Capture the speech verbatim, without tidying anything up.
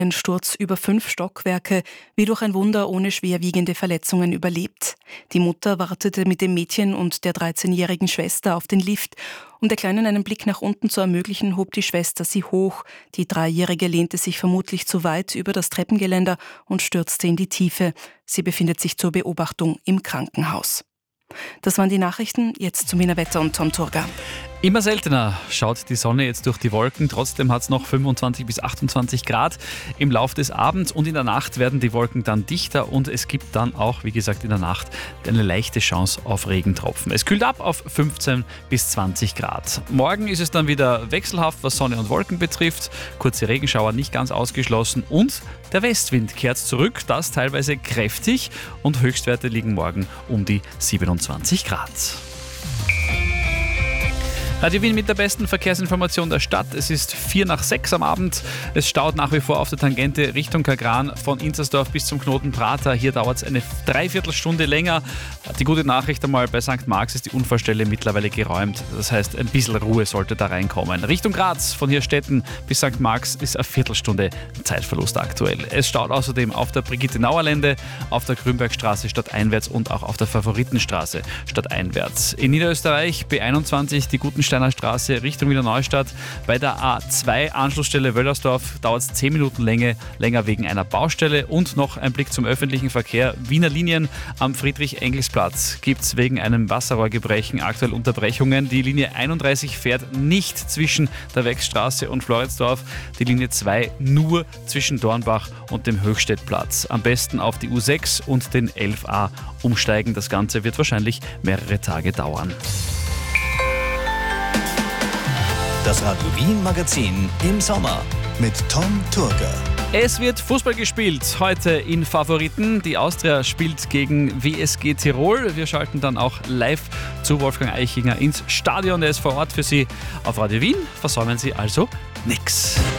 Ein Sturz über fünf Stockwerke, wie durch ein Wunder ohne schwerwiegende Verletzungen überlebt. Die Mutter wartete mit dem Mädchen und der dreizehnjährigen Schwester auf den Lift. Um der Kleinen einen Blick nach unten zu ermöglichen, hob die Schwester sie hoch. Die Dreijährige lehnte sich vermutlich zu weit über das Treppengeländer und stürzte in die Tiefe. Sie befindet sich zur Beobachtung im Krankenhaus. Das waren die Nachrichten, jetzt zum Wiener Wetter und Tom Turga. Immer seltener schaut die Sonne jetzt durch die Wolken. Trotzdem hat es noch fünfundzwanzig bis achtundzwanzig Grad. Im Laufe des Abends und in der Nacht werden die Wolken dann dichter und es gibt dann auch, wie gesagt, in der Nacht eine leichte Chance auf Regentropfen. Es kühlt ab auf fünfzehn bis zwanzig Grad. Morgen ist es dann wieder wechselhaft, was Sonne und Wolken betrifft. Kurze Regenschauer nicht ganz ausgeschlossen und der Westwind kehrt zurück, das teilweise kräftig und Höchstwerte liegen morgen um die siebenundzwanzig Grad. Radio Wien mit der besten Verkehrsinformation der Stadt. Es ist vier nach sechs am Abend. Es staut nach wie vor auf der Tangente Richtung Kagran von Inzersdorf bis zum Knoten Prater. Hier dauert es eine Dreiviertelstunde länger. Die gute Nachricht einmal, bei Sankt Marx ist die Unfallstelle mittlerweile geräumt. Das heißt, ein bisschen Ruhe sollte da reinkommen. Richtung Graz von Hirstetten bis Sankt Marx ist eine Viertelstunde Zeitverlust aktuell. Es staut außerdem auf der Brigitte-Nauer-Lände, auf der Grünbergstraße stadteinwärts und auch auf der Favoritenstraße stadteinwärts. In Niederösterreich B einundzwanzig die guten Steiner Straße Richtung Wiener Neustadt. Bei der A zwei Anschlussstelle Wöllersdorf dauert es zehn Minuten Länge, länger wegen einer Baustelle. Und noch ein Blick zum öffentlichen Verkehr. Wiener Linien am Friedrich-Engels-Platz gibt es wegen einem Wasserrohrgebrechen aktuell Unterbrechungen. Die Linie einunddreißig fährt nicht zwischen der Wechsstraße und Floridsdorf. Die Linie zwei nur zwischen Dornbach und dem Höchstädtplatz. Am besten auf die U sechs und den elf a umsteigen. Das Ganze wird wahrscheinlich mehrere Tage dauern. Das Radio Wien Magazin im Sommer mit Tom Turga. Es wird Fußball gespielt, heute in Favoriten. Die Austria spielt gegen W S G Tirol. Wir schalten dann auch live zu Wolfgang Eichinger ins Stadion. Der ist vor Ort für Sie auf Radio Wien. Versäumen Sie also nix.